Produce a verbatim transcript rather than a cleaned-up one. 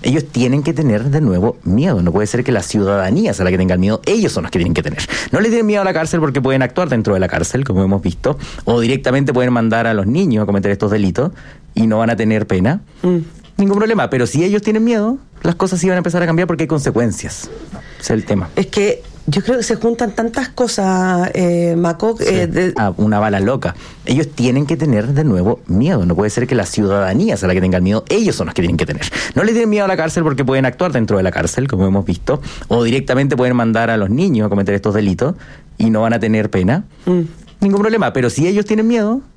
Ellos tienen que tener de nuevo miedo. No puede ser que la ciudadanía sea la que tenga el miedo. Ellos son los que tienen que tener. No le tienen miedo a la cárcel porque pueden actuar dentro de la cárcel, como hemos visto, o directamente pueden mandar a los niños a cometer estos delitos y no van a tener pena. Mm. Ningún problema. Pero si ellos tienen miedo, las cosas sí van a empezar a cambiar porque hay consecuencias. Ese es el tema. Es que yo creo que se juntan tantas cosas, eh, Maco. Sí. Eh, de... ah, una bala loca. Ellos tienen que tener de nuevo miedo. No puede ser que la ciudadanía sea la que tenga el miedo. Ellos son los que tienen que tener. No le tienen miedo a la cárcel porque pueden actuar dentro de la cárcel, como hemos visto, o directamente pueden mandar a los niños a cometer estos delitos y no van a tener pena. Mm. Ningún problema. Pero si ellos tienen miedo,